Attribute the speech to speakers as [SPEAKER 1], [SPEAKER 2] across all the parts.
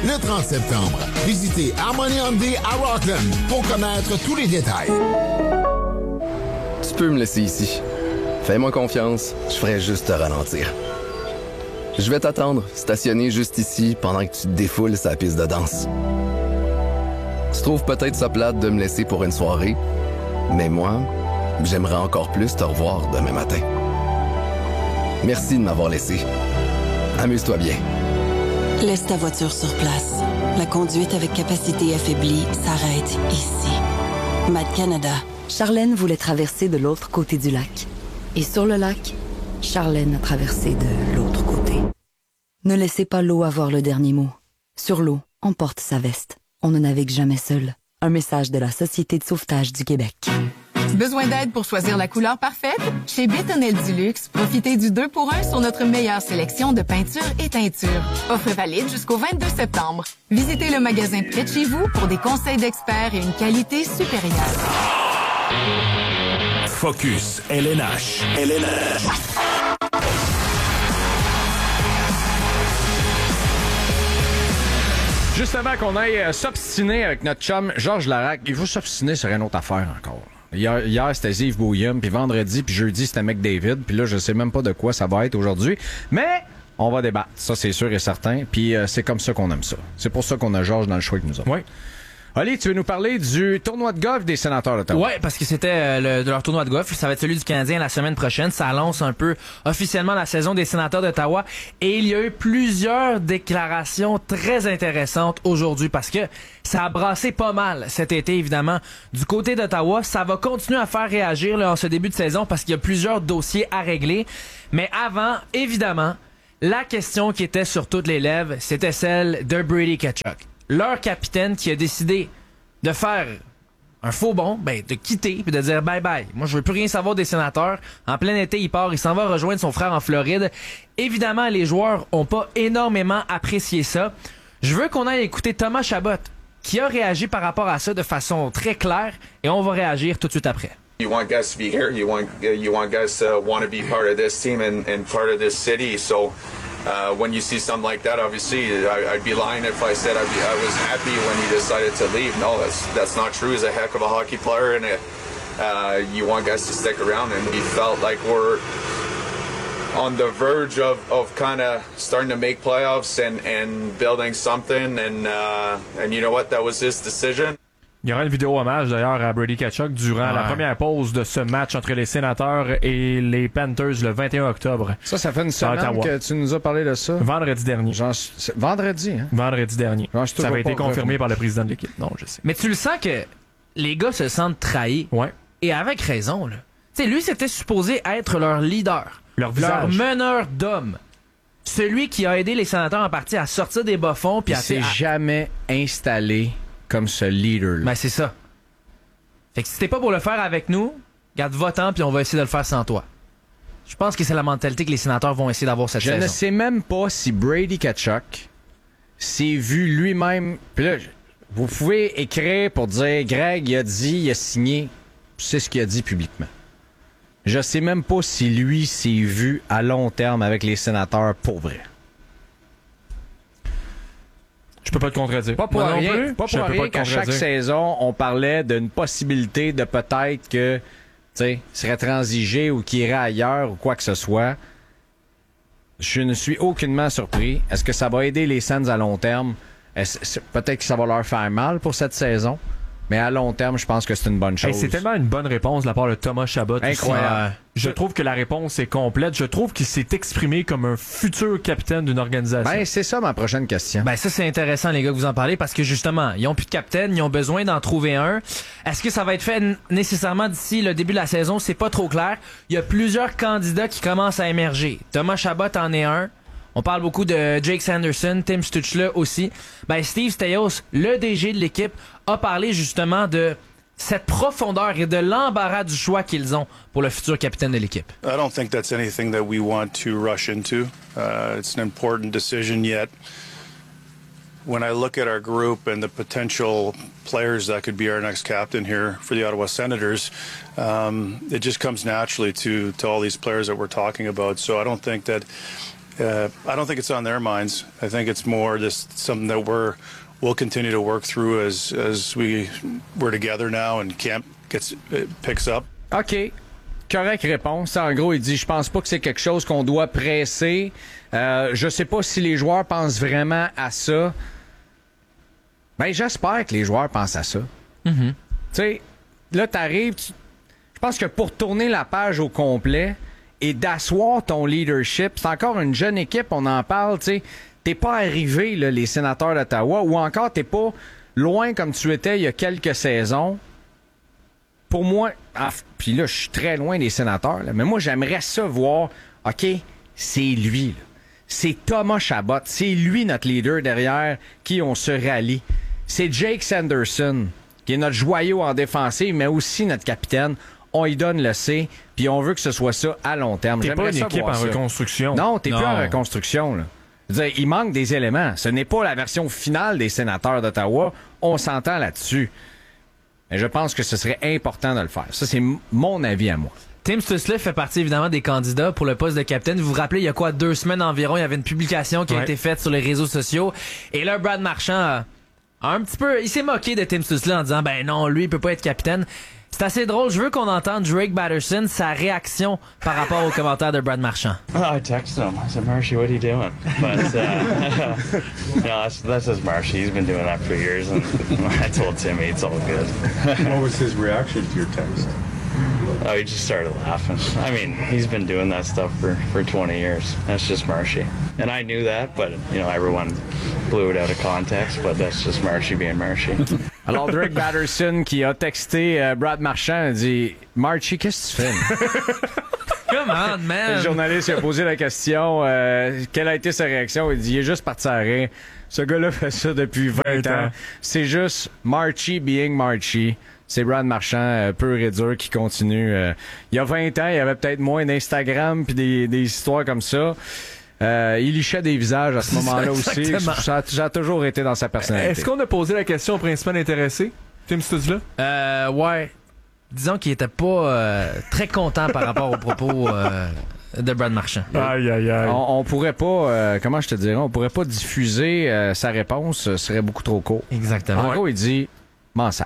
[SPEAKER 1] le 30 septembre. Visitez Harmony Hyundai à Rockland pour connaître tous les détails.
[SPEAKER 2] Tu peux me laisser ici. Fais-moi confiance, je ferai juste te ralentir. Je vais t'attendre, stationné juste ici, pendant que tu te défoules sa piste de danse. Tu trouves peut-être ça plate de me laisser pour une soirée, mais moi, j'aimerais encore plus te revoir demain matin. Merci de m'avoir laissé. Amuse-toi bien.
[SPEAKER 3] Laisse ta voiture sur place. La conduite avec capacité affaiblie s'arrête ici. Mad Canada.
[SPEAKER 4] Charlène voulait traverser de l'autre côté du lac. Et sur le lac, Charlène a traversé de l'autre côté. Ne laissez pas l'eau avoir le dernier mot. Sur l'eau, on porte sa veste. On ne navigue jamais seul. Un message de la Société de sauvetage du Québec.
[SPEAKER 5] Besoin d'aide pour choisir la couleur parfaite? Chez Bétonnel Dulux, profitez du 2 pour 1 sur notre meilleure sélection de peintures et teintures. Offre valide jusqu'au 22 septembre. Visitez le magasin près de chez vous pour des conseils d'experts et une qualité supérieure.
[SPEAKER 6] Focus LNH.
[SPEAKER 7] Juste avant qu'on aille s'obstiner avec notre chum Georges Larac, il faut s'obstiner sur une autre affaire encore. Hier c'était Yves Bouillum, puis vendredi, puis jeudi, c'était McDavid, puis là, je sais même pas de quoi ça va être aujourd'hui, mais on va débattre, ça c'est sûr et certain, puis c'est comme ça qu'on aime ça. C'est pour ça qu'on a Georges dans le choix que nous avons.
[SPEAKER 8] Oui.
[SPEAKER 7] Oli, tu veux nous parler du tournoi de golf des Sénateurs d'Ottawa?
[SPEAKER 8] Oui, parce que c'était de leur tournoi de golf. Ça va être celui du Canadien la semaine prochaine. Ça lance un peu officiellement la saison des Sénateurs d'Ottawa. Et il y a eu plusieurs déclarations très intéressantes aujourd'hui parce que ça a brassé pas mal cet été, évidemment. Du côté d'Ottawa, ça va continuer à faire réagir là, en ce début de saison parce qu'il y a plusieurs dossiers à régler. Mais avant, évidemment, la question qui était sur toutes les lèvres, c'était celle de Brady Tkachuk. Leur capitaine qui a décidé de faire un faux bond, de quitter puis de dire bye-bye. Moi, je veux plus rien savoir des Sénateurs. En plein été, il part, il s'en va rejoindre son frère en Floride. Évidemment, les joueurs ont pas énormément apprécié ça. Je veux qu'on aille écouter Thomas Chabot, qui a réagi par rapport à ça de façon très claire, et on va réagir tout de suite après.
[SPEAKER 9] You want guys to be here. You want guys to want to be part of this team and part of this city. So when you see something like that, obviously, I'd be lying if I said I was happy when he decided to leave. No, that's not true. He's a heck of a hockey player, and you want guys to stick around. And we felt like we're on the verge of kind of starting to make playoffs and building something. And you know what? That was his decision.
[SPEAKER 8] Il y aura une vidéo hommage d'ailleurs à Brady Tkachuk durant la première pause de ce match entre les Sénateurs et les Panthers le 21 octobre.
[SPEAKER 7] Ça fait une semaine que tu nous as parlé de ça.
[SPEAKER 8] Vendredi dernier.
[SPEAKER 7] Vendredi, hein?
[SPEAKER 8] Vendredi dernier.
[SPEAKER 7] Ça
[SPEAKER 8] avait été confirmé par le président de l'équipe. Non, je sais. Mais tu le sens que les gars se sentent trahis.
[SPEAKER 7] Ouais.
[SPEAKER 8] Et avec raison, là. Tu sais, lui, c'était supposé être leur leader. Leur meneur d'hommes. Celui qui a aidé les Sénateurs en partie à sortir des bas-fonds. Puis
[SPEAKER 7] il s'est jamais installé comme ce leader-là.
[SPEAKER 8] Ben, c'est ça. Fait que si t'es pas pour le faire avec nous, garde va-t'en puis on va essayer de le faire sans toi. Je pense que c'est la mentalité que les Sénateurs vont essayer d'avoir cette saison.
[SPEAKER 7] Je ne sais même pas si Brady Tkachuk s'est vu lui-même. Puis là, vous pouvez écrire pour dire Greg, il a dit, il a signé. C'est ce qu'il a dit publiquement. Je sais même pas si lui s'est vu à long terme avec les Sénateurs pour vrai.
[SPEAKER 8] Je peux pas te contredire.
[SPEAKER 7] Pas pour rien, pas pour rien qu'à chaque saison, on parlait d'une possibilité de peut-être que, tu sais, serait transigé ou qu'il irait ailleurs ou quoi que ce soit. Je ne suis aucunement surpris. Est-ce que ça va aider les Sens à long terme? Peut-être que ça va leur faire mal pour cette saison. Mais à long terme, je pense que c'est une bonne chose.
[SPEAKER 8] C'est tellement une bonne réponse de la part de Thomas Chabot.
[SPEAKER 7] Incroyable.
[SPEAKER 8] Je trouve que la réponse est complète. Je trouve qu'il s'est exprimé comme un futur capitaine d'une organisation.
[SPEAKER 7] C'est ça ma prochaine question.
[SPEAKER 8] Ça, c'est intéressant, les gars, que vous en parlez, parce que justement, ils ont plus de capitaine, ils ont besoin d'en trouver un. Est-ce que ça va être fait nécessairement d'ici le début de la saison? C'est pas trop clair. Il y a plusieurs candidats qui commencent à émerger. Thomas Chabot en est un. On parle beaucoup de Jake Sanderson, Tim Stützle aussi. Steve Staios, le DG de l'équipe, a parlé justement de cette profondeur et de l'embarras du choix qu'ils ont pour le futur capitaine de l'équipe.
[SPEAKER 10] I don't think that's anything that we want to rush into. It's an important decision yet. When I look at our group and the potential players that could be our next captain here for the Ottawa Senators, it just comes naturally to all these players that we're talking about. So I don't think that I don't think it's on their minds. I think it's more just something that we'll continue to work through as we're together now and camp picks up.
[SPEAKER 7] OK. Correcte réponse. En gros, il dit, je pense pas que c'est quelque chose qu'on doit presser. Je sais pas si les joueurs pensent vraiment à ça. Ben, j'espère que les joueurs pensent à ça.
[SPEAKER 8] Mm-hmm.
[SPEAKER 7] Tu sais, là, t'arrives, je pense que pour tourner la page au complet et d'asseoir ton leadership, c'est encore une jeune équipe, on en parle, tu sais, t'es pas arrivé, là, les Sénateurs d'Ottawa, ou encore t'es pas loin comme tu étais il y a quelques saisons. Pour moi, puis là, je suis très loin des Sénateurs, là, mais moi, j'aimerais ça voir, OK, c'est lui, là. C'est Thomas Chabot, c'est lui notre leader derrière qui on se rallie. C'est Jake Sanderson, qui est notre joyau en défensive, mais aussi notre capitaine. On y donne le C, puis on veut que ce soit ça à long terme.
[SPEAKER 11] T'es pas une équipe en reconstruction.
[SPEAKER 7] Non, t'es plus en reconstruction, là. Je veux dire, il manque des éléments. Ce n'est pas la version finale des Sénateurs d'Ottawa. On s'entend là-dessus. Mais je pense que ce serait important de le faire. Ça, c'est mon avis à moi.
[SPEAKER 8] Tim Stutzle fait partie évidemment des candidats pour le poste de capitaine. Vous vous rappelez, il y a 2 semaines environ, il y avait une publication qui a été faite sur les réseaux sociaux. Et là, Brad Marchand un petit peu, il s'est moqué de Tim Stutzle en disant, ben non, lui, il peut pas être capitaine. C'est assez drôle. Je veux qu'on entende Drake Batterson, sa réaction par rapport aux commentaires de Brad Marchand.
[SPEAKER 12] I texted him. I said, Marshy, what are you doing? But, that's just Marshy. He's been doing that for years. And I told Timmy it's all good.
[SPEAKER 13] What was his reaction to your text?
[SPEAKER 12] Oh, he just started laughing. I mean, he's been doing that stuff for 20 years. That's just Marshy. And I knew that, but, everyone blew it out of context, but that's just Marshy being Marshy.
[SPEAKER 7] Alors, Drake Batterson qui a texté Brad Marchand a dit « Marshy, qu'est-ce que tu fais? »
[SPEAKER 8] Come on, man!
[SPEAKER 7] Le journaliste lui a posé la question quelle a été sa réaction? Il dit « Il est juste parti à rire. Ce gars-là fait ça depuis 20 ans. C'est juste Marshy being Marshy. » C'est Brad Marchand, pur et dur, qui continue. Il y a 20 ans, il y avait peut-être moins d'Instagram puis des histoires comme ça. Il lichait des visages à ce moment-là aussi. Ça a toujours été dans sa personnalité.
[SPEAKER 11] Est-ce qu'on a posé la question au principal intéressé, Tim Stutzle?
[SPEAKER 8] Ouais. Disons qu'il était pas très content par rapport aux propos de Brad Marchand.
[SPEAKER 11] Aïe, aïe, aïe.
[SPEAKER 7] On pourrait pas, comment je te dirais, on pourrait pas diffuser sa réponse, ce serait beaucoup trop court.
[SPEAKER 8] Exactement.
[SPEAKER 7] En gros, il dit « M'en sac ».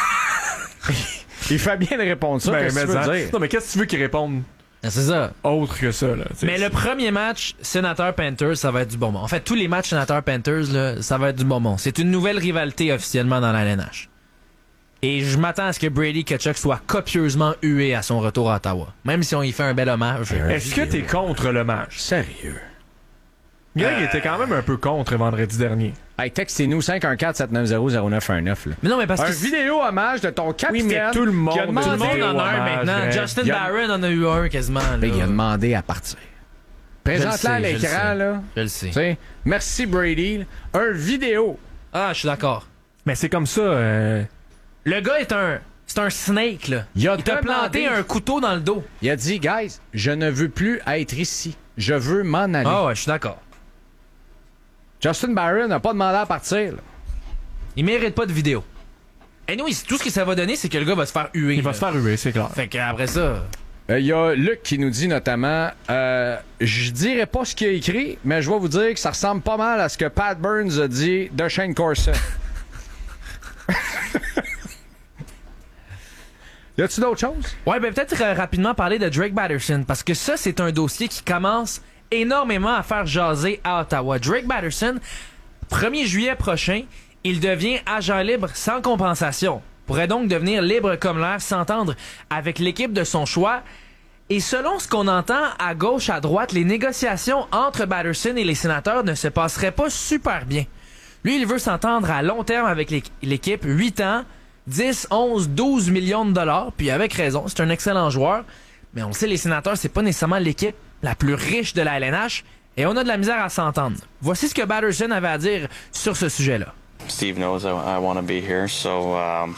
[SPEAKER 7] Il fait bien de répondre ça. Qu'est-ce que tu veux dire?
[SPEAKER 11] Non, mais qu'est-ce que tu veux qu'il réponde?
[SPEAKER 8] C'est ça.
[SPEAKER 11] Autre que ça, là.
[SPEAKER 8] Mais le premier match, Sénateur-Panthers, ça va être du bonbon. En fait, tous les matchs Sénateur-Panthers, là, ça va être du bonbon. C'est une nouvelle rivalité officiellement dans la LNH. Et je m'attends à ce que Brady Tkachuk soit copieusement hué à son retour à Ottawa. Même si on y fait un bel hommage.
[SPEAKER 11] Est-ce que t'es contre le match?
[SPEAKER 7] Sérieux?
[SPEAKER 11] Greg était quand même un peu contre vendredi dernier.
[SPEAKER 7] Hey, textez-nous 514-790-0919.
[SPEAKER 8] Mais non, mais parce que...
[SPEAKER 7] vidéo hommage de ton capitaine.
[SPEAKER 11] Oui, mais tout le monde
[SPEAKER 8] en a un maintenant. Justin Barron en a eu un quasiment. Là.
[SPEAKER 7] Il a demandé à partir. Présente-la à l'écran, là.
[SPEAKER 8] Je le sais.
[SPEAKER 7] T'sais, merci Brady. Un vidéo.
[SPEAKER 8] Ah, je suis d'accord.
[SPEAKER 11] Mais c'est comme ça...
[SPEAKER 8] Le gars c'est un snake, là. Il t'a planté un couteau dans le dos.
[SPEAKER 7] Il a dit, guys, je ne veux plus être ici. Je veux m'en aller.
[SPEAKER 8] Ah ouais, je suis d'accord.
[SPEAKER 7] Justin Barron n'a pas demandé à partir. Là.
[SPEAKER 8] Il mérite pas de vidéo. Anyway, tout ce que ça va donner, c'est que le gars va se faire huer.
[SPEAKER 11] Il va se faire huer, c'est clair.
[SPEAKER 8] Fait qu'après ça...
[SPEAKER 7] Il y a Luc qui nous dit notamment je dirais pas ce qu'il a écrit, mais je vais vous dire que ça ressemble pas mal à ce que Pat Burns a dit de Shane Corson. Y a-tu d'autres choses?
[SPEAKER 8] Ouais, ben peut-être rapidement parler de Drake Batterson, parce que ça, c'est un dossier qui commence énormément à faire jaser à Ottawa. Drake Batterson, 1er juillet prochain, il devient agent libre sans compensation. Pourrait donc devenir libre comme l'air, s'entendre avec l'équipe de son choix. Et selon ce qu'on entend à gauche, à droite, les négociations entre Batterson et les Sénateurs ne se passeraient pas super bien. Lui, il veut s'entendre à long terme avec l'équipe, 8 ans, 10, 11, 12 millions de dollars, puis avec raison, c'est un excellent joueur. Mais on le sait, les Sénateurs, c'est pas nécessairement l'équipe la plus riche de la LNH, et on a de la misère à s'entendre. Voici ce que Batterson avait à dire sur ce sujet-là.
[SPEAKER 12] Steve knows I want to be here, so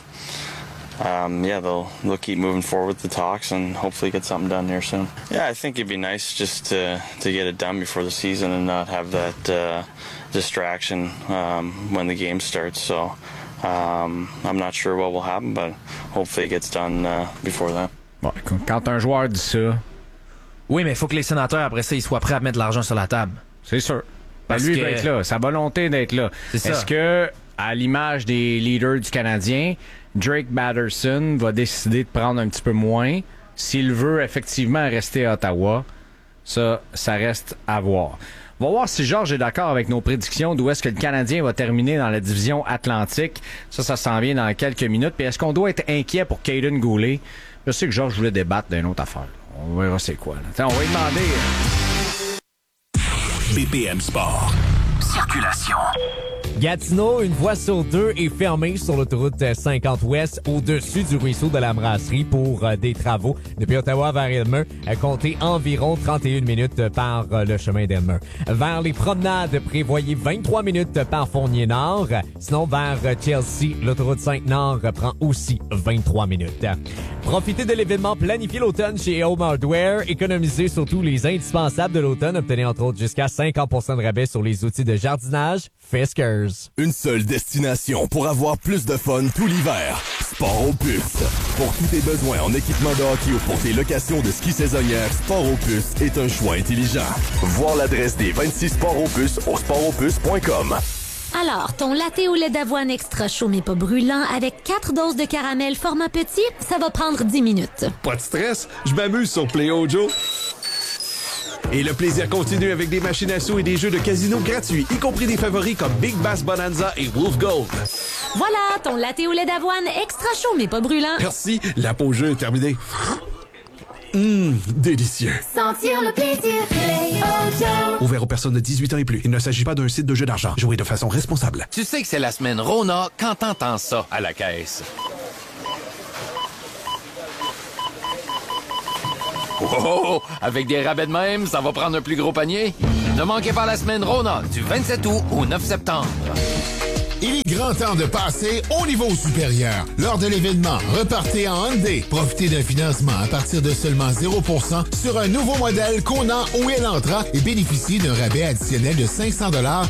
[SPEAKER 12] yeah, they'll keep moving forward with the talks and hopefully get something done here soon. Yeah, I think it'd be nice just to get it done before the season and not have that distraction when the game starts. So I'm not sure what will happen, but hopefully it gets done before that.
[SPEAKER 7] Bon, quand un joueur dit ça,
[SPEAKER 8] Oui, mais il faut que les sénateurs, après ça, ils soient prêts à mettre de l'argent sur la table.
[SPEAKER 7] C'est sûr.
[SPEAKER 8] Parce
[SPEAKER 7] lui, il
[SPEAKER 8] que...
[SPEAKER 7] va être là. Sa volonté d'être là. Est-ce que, à l'image des leaders du Canadien, Drake Batterson va décider de prendre un petit peu moins s'il veut effectivement rester à Ottawa? Ça reste à voir. On va voir si Georges est d'accord avec nos prédictions d'où est-ce que le Canadien va terminer dans la division Atlantique. Ça s'en vient dans quelques minutes. Puis est-ce qu'on doit être inquiet pour Caden Goulet? Je sais que Georges voulait débattre d'une autre affaire. On verra c'est quoi. Là. On va lui demander...
[SPEAKER 6] BPM Sport. Circulation.
[SPEAKER 14] Gatineau, une voie sur deux est fermée sur l'autoroute 50 Ouest au-dessus du ruisseau de la Brasserie pour des travaux. Depuis Ottawa vers Elmer, comptez environ 31 minutes par le chemin d'Elmer. Vers les promenades, prévoyez 23 minutes par Fournier-Nord. Sinon, vers Chelsea, l'autoroute 5 Nord prend aussi 23 minutes. Profitez de l'événement Planifier l'automne chez Home Hardware. Économisez sur tous les indispensables de l'automne. Obtenez entre autres jusqu'à 50% de rabais sur les outils de jardinage Fiskers.
[SPEAKER 15] Une seule destination pour avoir plus de fun tout l'hiver. Sport Opus. Pour tous tes besoins en équipement de hockey ou pour tes locations de ski saisonnières, Sport Opus est un choix intelligent. Voir l'adresse des 26 Sport Opus au sportopus.com.
[SPEAKER 16] Alors, ton latte au lait d'avoine extra chaud mais pas brûlant avec 4 doses de caramel format petit, ça va prendre 10 minutes.
[SPEAKER 17] Pas de stress, je m'amuse sur Play Ojo. Et le plaisir continue avec des machines à sous et des jeux de casino gratuits, y compris des favoris comme Big Bass Bonanza et Wolf Gold.
[SPEAKER 16] Voilà, ton latte au lait d'avoine extra chaud mais pas brûlant.
[SPEAKER 17] Merci, la pause jeu est terminée. Délicieux.
[SPEAKER 18] Sentir le plaisir, Play Ojo.
[SPEAKER 6] Ouvert aux personnes de 18 ans et plus. Il ne s'agit pas d'un site de jeu d'argent. Jouez de façon responsable.
[SPEAKER 19] Tu sais que c'est la semaine Rona quand t'entends ça à la caisse. Oh, avec des rabais de même, ça va prendre un plus gros panier. Ne manquez pas la semaine Rona du 27 août au 9 septembre.
[SPEAKER 1] Il est grand temps de passer au niveau supérieur. Lors de l'événement, repartez en Hyundai. Profitez d'un financement à partir de seulement 0% sur un nouveau modèle Kona ou Elantra et bénéficiez d'un rabais additionnel de 500$